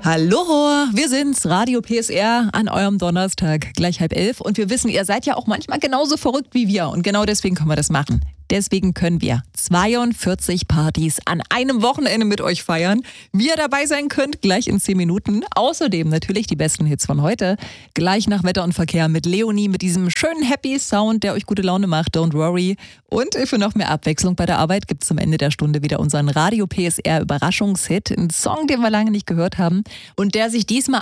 Hallo, wir sind's, Radio PSR an eurem Donnerstag, gleich 10:30. Und wir wissen, ihr seid ja auch manchmal genauso verrückt wie wir. Und genau deswegen können wir das machen. Deswegen können wir 42 Partys an einem Wochenende mit euch feiern. Wie ihr dabei sein könnt, gleich in 10 Minuten. Außerdem natürlich die besten Hits von heute. Gleich nach Wetter und Verkehr mit Leonie, mit diesem schönen Happy Sound, der euch gute Laune macht. Don't worry. Und für noch mehr Abwechslung bei der Arbeit gibt's zum Ende der Stunde wieder unseren Radio PSR Überraschungshit. Ein Song, den wir lange nicht gehört haben und der sich diesmal